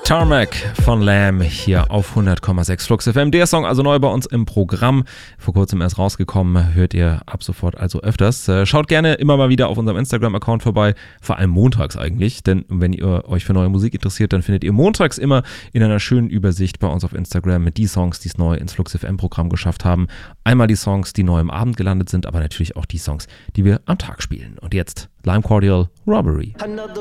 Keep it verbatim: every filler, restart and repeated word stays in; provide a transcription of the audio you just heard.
Tarmac von Lamb hier auf hundert Komma sechs Flux F M. Der Song also neu bei uns im Programm. Vor kurzem erst rausgekommen, hört ihr ab sofort also öfters. Schaut gerne immer mal wieder auf unserem Instagram-Account vorbei, vor allem montags eigentlich. Denn wenn ihr euch für neue Musik interessiert, dann findet ihr montags immer in einer schönen Übersicht bei uns auf Instagram die Songs, die es neu ins Flux F M-Programm geschafft haben. Einmal die Songs, die neu am Abend gelandet sind, aber natürlich auch die Songs, die wir am Tag spielen. Und jetzt Lime Cordiale, Robbery.